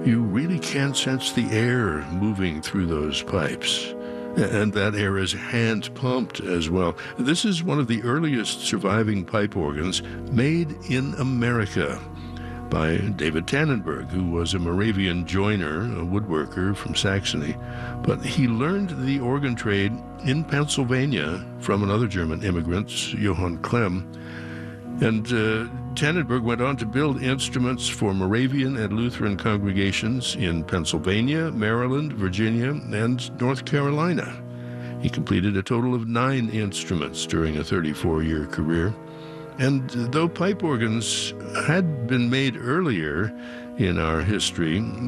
You really can sense the air moving through those pipes. And that air is hand-pumped as well. This is one of the earliest surviving pipe organs made in America by David Tannenberg, who was a Moravian joiner, a woodworker from Saxony. But he learned the organ trade in Pennsylvania from another German immigrant, Johann Klemm. And Tannenberg went on to build instruments for Moravian and Lutheran congregations in Pennsylvania, Maryland, Virginia, and North Carolina. He completed a total of 9 instruments during a 34-year career. And though pipe organs had been made earlier in our history,